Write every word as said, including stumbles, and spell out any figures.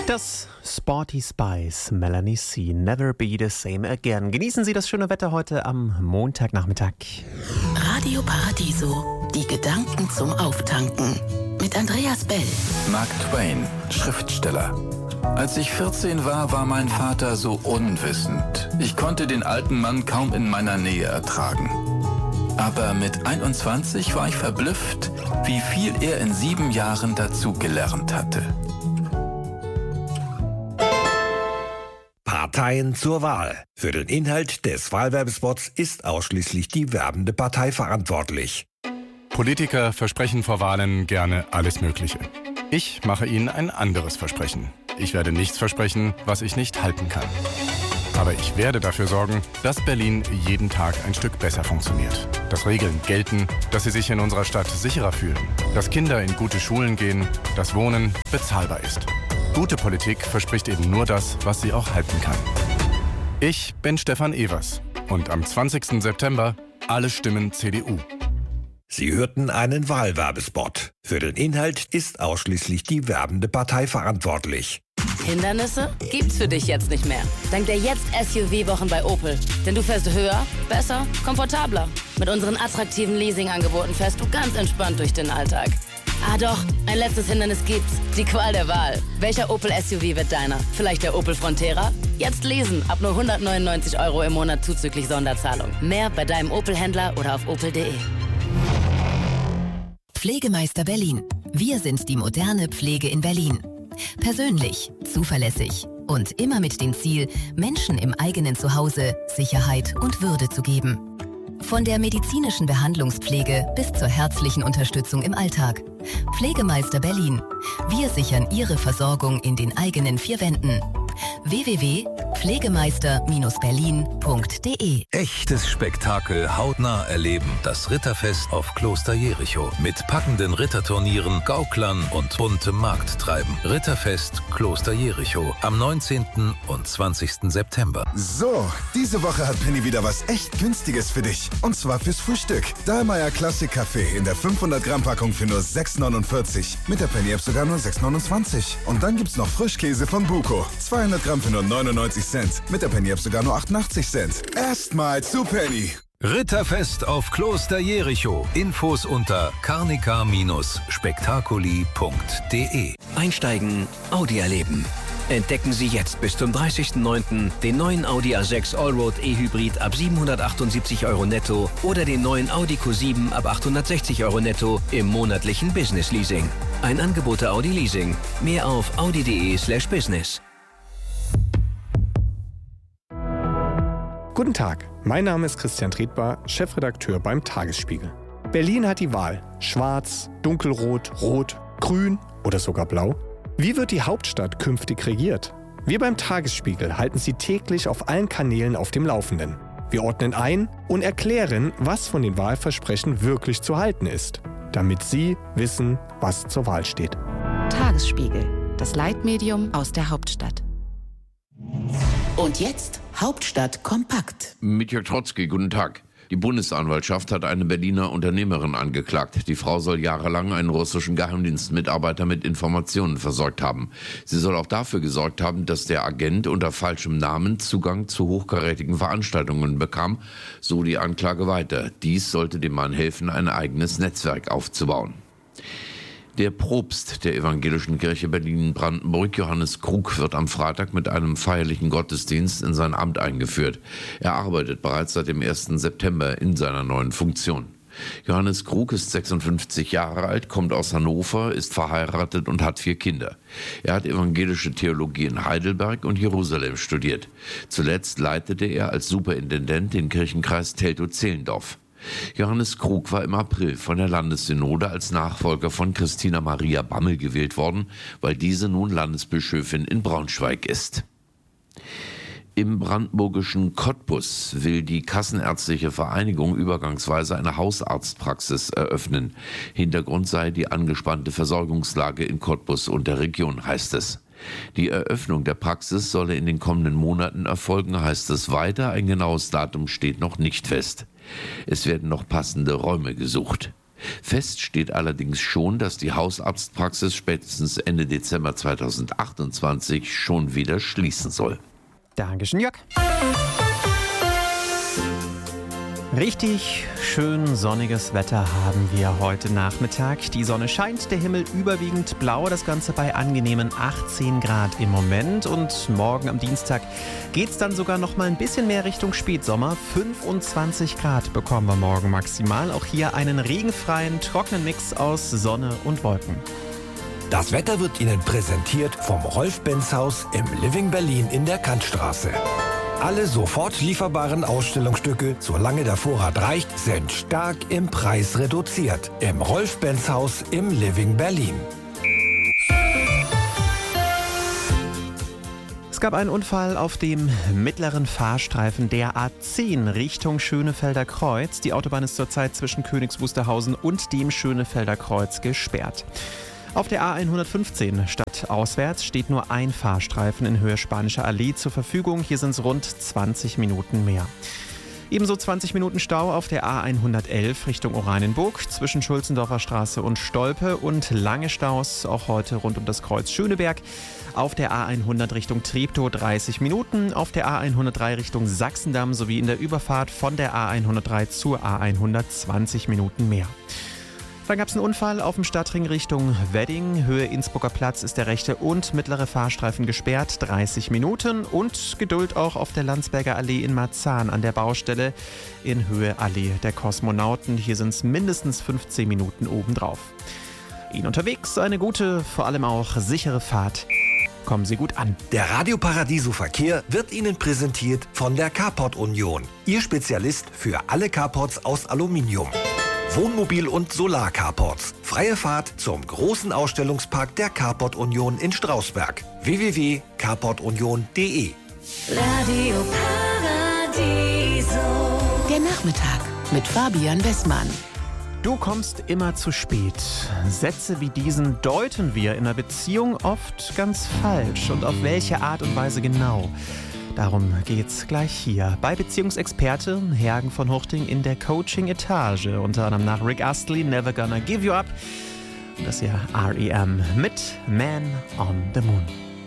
Das Sporty Spice, Melanie C. Never Be the Same Again. Genießen Sie das schöne Wetter heute am Montagnachmittag. Radio Paradiso, die Gedanken zum Auftanken. Mit Andreas Bell. Mark Twain, Schriftsteller. Als ich vierzehn war, war mein Vater so unwissend. Ich konnte den alten Mann kaum in meiner Nähe ertragen. Aber mit einundzwanzig war ich verblüfft, wie viel er in sieben Jahren dazugelernt hatte. Parteien zur Wahl. Für den Inhalt des Wahlwerbespots ist ausschließlich die werbende Partei verantwortlich. Politiker versprechen vor Wahlen gerne alles Mögliche. Ich mache Ihnen ein anderes Versprechen. Ich werde nichts versprechen, was ich nicht halten kann. Aber ich werde dafür sorgen, dass Berlin jeden Tag ein Stück besser funktioniert. Dass Regeln gelten, dass Sie sich in unserer Stadt sicherer fühlen. Dass Kinder in gute Schulen gehen, dass Wohnen bezahlbar ist. Gute Politik verspricht eben nur das, was sie auch halten kann. Ich bin Stefan Evers und am zwanzigsten September alle Stimmen C D U. Sie hörten einen Wahlwerbespot. Für den Inhalt ist ausschließlich die werbende Partei verantwortlich. Hindernisse gibt's für dich jetzt nicht mehr. Dank der Jetzt-S U V-Wochen bei Opel. Denn du fährst höher, besser, komfortabler. Mit unseren attraktiven Leasing-Angeboten fährst du ganz entspannt durch den Alltag. Ah doch, ein letztes Hindernis gibt's. Die Qual der Wahl. Welcher Opel S U V wird deiner? Vielleicht der Opel Frontera? Jetzt lesen, ab nur hundertneunundneunzig Euro im Monat zuzüglich Sonderzahlung. Mehr bei deinem Opel-Händler oder auf opel punkt de. Pflegemeister Berlin. Wir sind die moderne Pflege in Berlin. Persönlich, zuverlässig und immer mit dem Ziel, Menschen im eigenen Zuhause Sicherheit und Würde zu geben. Von der medizinischen Behandlungspflege bis zur herzlichen Unterstützung im Alltag. Pflegemeister Berlin. Wir sichern Ihre Versorgung in den eigenen vier Wänden. w w w punkt pflegemeister berlin punkt de. Echtes Spektakel hautnah erleben. Das Ritterfest auf Kloster Jericho. Mit packenden Ritterturnieren, Gauklern und buntem Markttreiben. Ritterfest Kloster Jericho am neunzehnten und zwanzigsten September. So, diese Woche hat Penny wieder was echt Günstiges für dich. Und zwar fürs Frühstück. Dahlmeier Classic Kaffee in der fünfhundert Gramm Packung für nur sechs neunundvierzig. Mit der Penny App sogar nur sechs neunundzwanzig. Und dann gibt's noch Frischkäse von Buko. zweihundert Gramm für nur neunundneunzig Cent. Mit der Penny App sogar nur achtundachtzig Cent. Erstmal zu Penny. Ritterfest auf Kloster Jericho. Infos unter carnica spektakuli punkt de. Einsteigen, Audi erleben. Entdecken Sie jetzt bis zum dreißigsten neunten den neuen Audi A sechs Allroad E-Hybrid ab siebenhundertachtundsiebzig Euro netto oder den neuen Audi Q sieben ab achthundertsechzig Euro netto im monatlichen Business Leasing. Ein Angebot der Audi Leasing. Mehr auf audi punkt de slash business. Guten Tag, mein Name ist Christian Tretbar, Chefredakteur beim Tagesspiegel. Berlin hat die Wahl. Schwarz, dunkelrot, rot, grün oder sogar blau. Wie wird die Hauptstadt künftig regiert? Wir beim Tagesspiegel halten Sie täglich auf allen Kanälen auf dem Laufenden. Wir ordnen ein und erklären, was von den Wahlversprechen wirklich zu halten ist, damit Sie wissen, was zur Wahl steht. Tagesspiegel, das Leitmedium aus der Hauptstadt. Und jetzt Hauptstadt kompakt. Mit Jörg Trotzki, guten Tag. Die Bundesanwaltschaft hat eine Berliner Unternehmerin angeklagt. Die Frau soll jahrelang einen russischen Geheimdienstmitarbeiter mit Informationen versorgt haben. Sie soll auch dafür gesorgt haben, dass der Agent unter falschem Namen Zugang zu hochkarätigen Veranstaltungen bekam, so die Anklage weiter. Dies sollte dem Mann helfen, ein eigenes Netzwerk aufzubauen. Der Propst der Evangelischen Kirche Berlin-Brandenburg, Johannes Krug, wird am Freitag mit einem feierlichen Gottesdienst in sein Amt eingeführt. Er arbeitet bereits seit dem ersten September in seiner neuen Funktion. Johannes Krug ist sechsundfünfzig Jahre alt, kommt aus Hannover, ist verheiratet und hat vier Kinder. Er hat evangelische Theologie in Heidelberg und Jerusalem studiert. Zuletzt leitete er als Superintendent den Kirchenkreis Teltow-Zehlendorf. Johannes Krug war im April von der Landessynode als Nachfolger von Christina Maria Bammel gewählt worden, weil diese nun Landesbischöfin in Braunschweig ist. Im brandenburgischen Cottbus will die Kassenärztliche Vereinigung übergangsweise eine Hausarztpraxis eröffnen. Hintergrund sei die angespannte Versorgungslage in Cottbus und der Region, heißt es. Die Eröffnung der Praxis solle in den kommenden Monaten erfolgen, heißt es weiter. Ein genaues Datum steht noch nicht fest. Es werden noch passende Räume gesucht. Fest steht allerdings schon, dass die Hausarztpraxis spätestens Ende Dezember zweitausendachtundzwanzig schon wieder schließen soll. Dankeschön, Jörg. Richtig schön sonniges Wetter haben wir heute Nachmittag. Die Sonne scheint, der Himmel überwiegend blau, das Ganze bei angenehmen achtzehn Grad im Moment. Und morgen am Dienstag geht es dann sogar noch mal ein bisschen mehr Richtung Spätsommer. fünfundzwanzig Grad bekommen wir morgen maximal. Auch hier einen regenfreien, trockenen Mix aus Sonne und Wolken. Das Wetter wird Ihnen präsentiert vom Rolf-Benz-Haus im Living Berlin in der Kantstraße. Alle sofort lieferbaren Ausstellungsstücke, solange der Vorrat reicht, sind stark im Preis reduziert. Im Rolf-Benz-Haus im Living Berlin. Es gab einen Unfall auf dem mittleren Fahrstreifen der A zehn Richtung Schönefelder Kreuz. Die Autobahn ist zurzeit zwischen Königs Wusterhausen und dem Schönefelder Kreuz gesperrt. Auf der A hundertfünfzehn stadtauswärts steht nur ein Fahrstreifen in Höhe Spanischer Allee zur Verfügung. Hier sind es rund zwanzig Minuten mehr. Ebenso zwanzig Minuten Stau auf der A hundertelf Richtung Oranienburg zwischen Schulzendorfer Straße und Stolpe und lange Staus auch heute rund um das Kreuz Schöneberg. Auf der A hundert Richtung Treptow dreißig Minuten, auf der A hundertdrei Richtung Sachsendamm sowie in der Überfahrt von der A hundertdrei zur A hundert zwanzig Minuten mehr. Dann gab es einen Unfall auf dem Stadtring Richtung Wedding. Höhe Innsbrucker Platz ist der rechte und mittlere Fahrstreifen gesperrt, dreißig Minuten. Und Geduld auch auf der Landsberger Allee in Marzahn an der Baustelle in Höhe Allee der Kosmonauten. Hier sind es mindestens fünfzehn Minuten obendrauf. Ihnen unterwegs eine gute, vor allem auch sichere Fahrt. Kommen Sie gut an. Der Radio Paradiso Verkehr wird Ihnen präsentiert von der Carport Union. Ihr Spezialist für alle Carports aus Aluminium. Wohnmobil- und Solar-Carports. Freie Fahrt zum großen Ausstellungspark der Carport Union in Strausberg. w w w punkt carport union punkt d e Radio Paradiso. Der Nachmittag mit Fabian Westmann. Du kommst immer zu spät. Sätze wie diesen deuten wir in einer Beziehung oft ganz falsch. Und auf welche Art und Weise genau? Darum geht's gleich hier bei Beziehungsexperte Hergen von Huchting in der Coaching-Etage. Unter anderem nach Rick Astley, Never Gonna Give You Up. Und das hier R E M mit Man on the Moon.